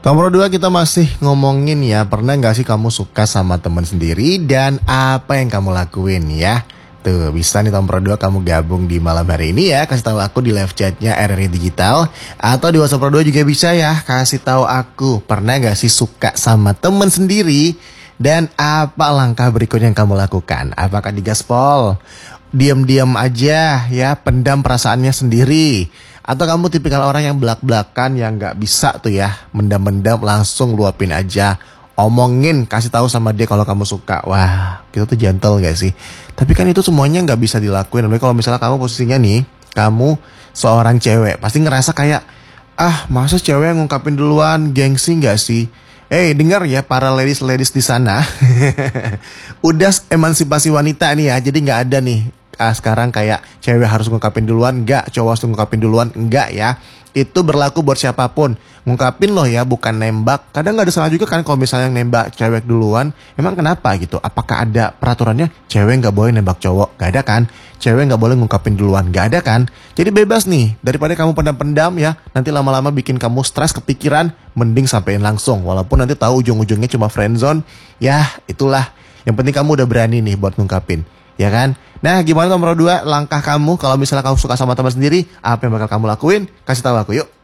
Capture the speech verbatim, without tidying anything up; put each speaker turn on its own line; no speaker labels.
Nomor dua kita masih ngomongin ya, pernah nggak sih kamu suka sama teman sendiri dan apa yang kamu lakuin ya? Tuh bisa nih nomor dua kamu gabung di malam hari ini ya, kasih tahu aku di live chatnya R R I Digital atau di WhatsApp dua juga bisa ya, kasih tahu aku pernah nggak sih suka sama teman sendiri dan apa langkah berikutnya yang kamu lakukan? Apakah digaspol, diam-diam aja ya, pendam perasaannya sendiri? Atau kamu tipikal orang yang belak-belakan yang gak bisa tuh ya, mendam-mendam langsung luapin aja, omongin, kasih tahu sama dia kalau kamu suka. Wah, kita tuh gentle gak sih? Tapi kan itu semuanya gak bisa dilakuin. Tapi kalau misalnya kamu posisinya nih, kamu seorang cewek, pasti ngerasa kayak, ah masa cewek yang ngungkapin duluan, gengsi gak sih? Eh hey, dengar ya para ladies-ladies di sana, udah emansipasi wanita nih ya, jadi nggak ada nih ah, sekarang kayak cewek harus ngungkapin duluan, enggak, cowok harus ngungkapin duluan, enggak ya. Itu berlaku buat siapapun. Ngungkapin loh ya, bukan nembak. Kadang nggak ada salah juga kan kalau misalnya nembak cewek duluan. Emang kenapa gitu? Apakah ada peraturannya cewek nggak boleh nembak cowok? Gak ada kan? Cewek nggak boleh ngungkapin duluan? Gak ada kan? Jadi bebas nih. Daripada kamu pendam-pendam ya, nanti lama-lama bikin kamu stres kepikiran, mending sampein langsung. Walaupun nanti tahu ujung-ujungnya cuma friendzone. Ya itulah. Yang penting kamu udah berani nih buat ngungkapin. Ya kan? Nah gimana nomor dua langkah kamu kalau misalnya kamu suka sama teman sendiri, apa yang bakal kamu lakuin? Kasih tahu aku yuk.